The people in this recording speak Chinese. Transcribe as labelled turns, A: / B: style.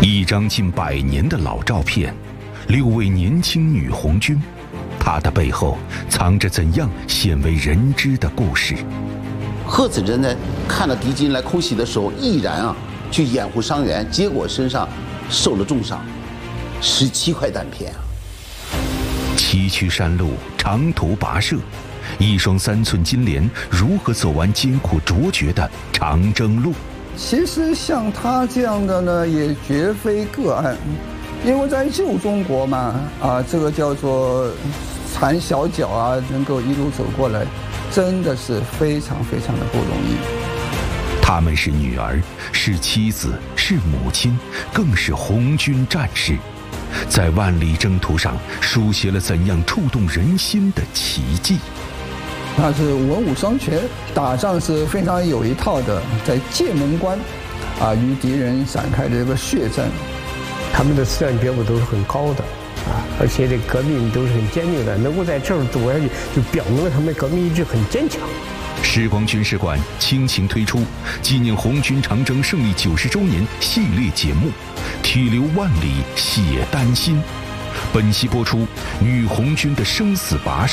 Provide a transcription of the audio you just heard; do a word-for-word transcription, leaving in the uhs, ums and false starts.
A: 一张近百年的老照片，六位年轻女红军，她的背后藏着怎样鲜为人知的故事？
B: 贺子珍呢，看到敌军来空袭的时候，毅然啊去掩护伤员，结果身上受了重伤，十七块弹片啊！
A: 崎岖山路，长途跋涉，一双三寸金莲如何走完艰苦卓绝的长征路？
C: 其实像他这样的呢，也绝非个案，因为在旧中国嘛，啊，这个叫做缠小脚啊，能够一路走过来，真的是非常非常的不容易。
A: 他们是女儿，是妻子，是母亲，更是红军战士，在万里征途上书写了怎样触动人心的奇迹。
C: 他是文武双全，打仗是非常有一套的，在剑门关，啊，与敌人展开这个血战。
D: 他们的思想觉悟都是很高的，啊，而且这革命都是很坚定的，能够在这儿走下去，就表明了他们革命意志很坚强。
A: 时光军事馆倾情推出纪念红军长征胜利九十周年系列节目《铁流万里写丹心》，本期播出女红军的生死跋涉。